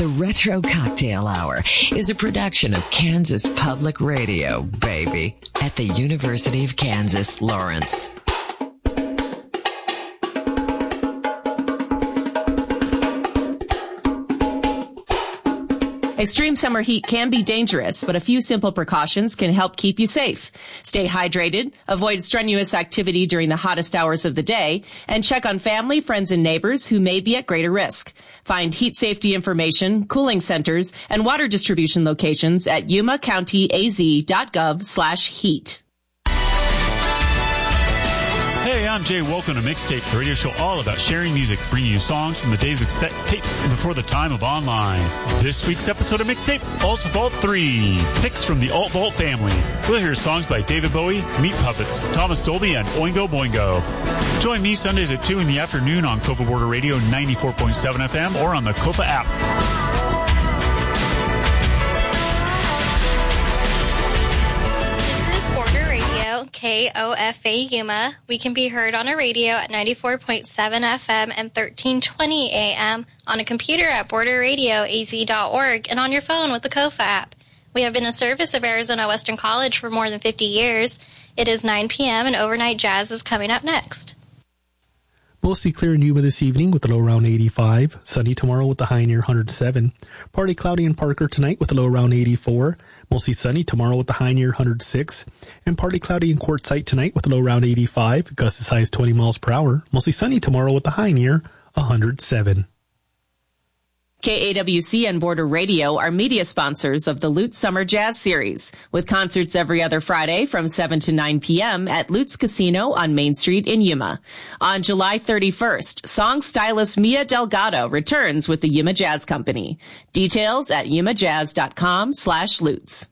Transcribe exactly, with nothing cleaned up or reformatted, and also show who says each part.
Speaker 1: The Retro Cocktail Hour is a production of Kansas Public Radio, baby, at the University of Kansas, Lawrence.
Speaker 2: Extreme summer heat can be dangerous, but a few simple precautions can help keep you safe. Stay hydrated, avoid strenuous activity during the hottest hours of the day, and check on family, friends, and neighbors who may be at greater risk. Find heat safety information, cooling centers, and water distribution locations at yuma county a z dot gov slash heat.
Speaker 3: Hey, I'm Jay. Welcome to Mixtape, the radio show all about sharing music, bringing you songs from the days of cassette tapes and before the time of online. This week's episode of Mixtape, Alt Vault three, picks from the Alt Vault family. We'll hear songs by David Bowie, Meat Puppets, Thomas Dolby, and Oingo Boingo. Join me Sundays at two in the afternoon on Copa Border Radio ninety-four point seven F M or on the Copa app.
Speaker 4: K O F A Yuma. We can be heard on a radio at ninety-four point seven F M and thirteen twenty A M, on a computer at border radio a z dot org, and on your phone with the Kofa app. We have been a service of Arizona Western College for more than fifty years. It is nine p.m. and Overnight Jazz is coming up next.
Speaker 5: Mostly clear in Yuma this evening with a low around eighty-five. Sunny tomorrow with a high near one hundred seven. Partly cloudy in Parker tonight with a low around eighty-four. Mostly sunny tomorrow with a high near one hundred six. And partly cloudy in Quartzsite tonight with a low around eighty-five. Gusts as high as twenty miles per hour. Mostly sunny tomorrow with a high near one hundred seven.
Speaker 2: K A W C and Border Radio are media sponsors of the Lutz Summer Jazz Series, with concerts every other Friday from seven to nine p.m. at Lutz Casino on Main Street in Yuma. On July thirty-first, song stylist Mia Delgado returns with the Yuma Jazz Company. Details at yuma jazz dot com slash Lutz.